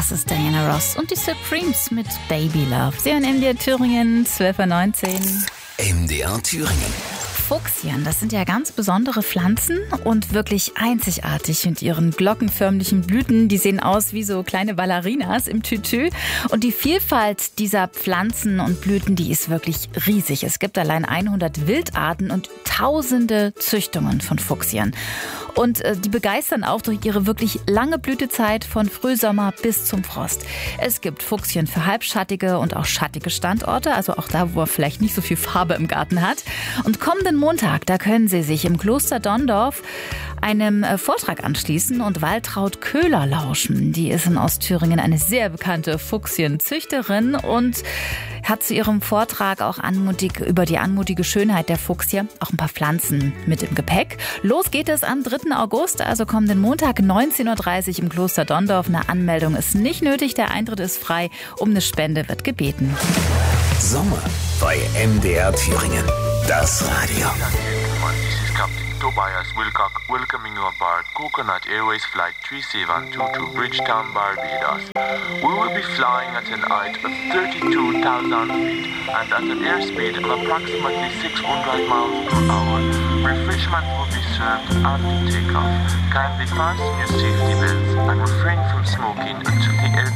Das ist Diana Ross und die Supremes mit Baby Love. Sie hören MDR Thüringen, 12:19 Uhr. MDR Thüringen. Fuchsien, das sind ja ganz besondere Pflanzen und wirklich einzigartig mit ihren glockenförmlichen Blüten. Die sehen aus wie so kleine Ballerinas im Tütü. Und die Vielfalt dieser Pflanzen und Blüten, die ist wirklich riesig. Es gibt allein 100 Wildarten und tausende Züchtungen von Fuchsien. Und die begeistern auch durch ihre wirklich lange Blütezeit von Frühsommer bis zum Frost. Es gibt Fuchsien für halbschattige und auch schattige Standorte, also auch da, wo er vielleicht nicht so viel Farbe im Garten hat. Und kommenden Montag, da können Sie sich im Kloster Donndorf einem Vortrag anschließen und Waltraud Köhler lauschen. Die ist in Ostthüringen eine sehr bekannte Fuchsienzüchterin und hat zu ihrem Vortrag auch über die anmutige Schönheit der Fuchsie auch ein paar Pflanzen mit im Gepäck. Los geht es am 3. August, also kommenden Montag 19:30 Uhr im Kloster Donndorf. Eine Anmeldung ist nicht nötig, der Eintritt ist frei. Um eine Spende wird gebeten. Sommer bei MDR Thüringen. Das Radio. Tobias Wilcock welcoming you aboard Coconut Airways Flight 3722 Bridgetown, Barbados. We will be flying at an height of 32,000 feet and at an airspeed of approximately 600 miles per hour. Refreshment will be served after takeoff. Kindly fasten your safety belts and refrain from smoking until the